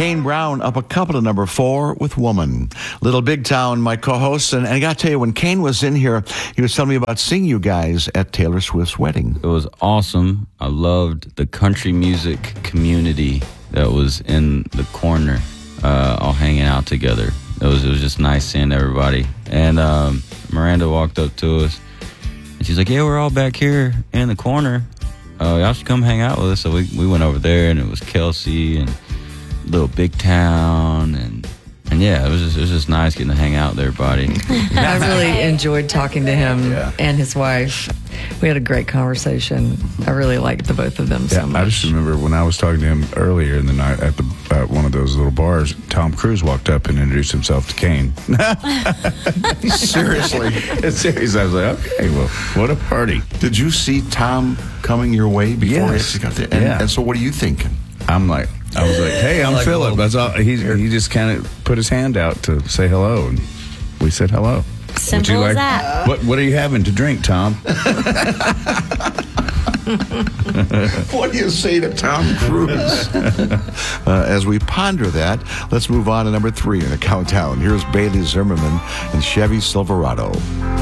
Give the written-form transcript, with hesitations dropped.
Kane Brown up a couple to number 4 with Woman. Little Big Town, my co-host. And I got to tell you, when Kane was in here, he was telling me about seeing you guys at Taylor Swift's wedding. It was awesome. I loved the country music community that was in the corner, all hanging out together. It was just nice seeing everybody. And Miranda walked up to us, and she's like, yeah, we're all back here in the corner. Y'all should come hang out with us. So we went over there, and it was Kelsey and Little Big Town, and yeah, it was just nice getting to hang out with everybody. I really enjoyed talking to him and his wife. We had a great conversation. I really liked the both of them so much. I just remember when I was talking to him earlier in the night at one of those little bars, Tom Cruise walked up and introduced himself to Kane. Seriously? It's serious. I was like, okay, well, what a party. Did you see Tom coming your way before Yes. he got there? And so what are you thinking? I was like, hey, I'm Philip. That's all. He just kind of put his hand out to say hello, and we said hello. Simple as that. What are you having to drink, Tom? What do you say to Tom Cruise? As we ponder that, let's move on to number 3 in the countdown. Here's Bailey Zimmerman and Chevy Silverado.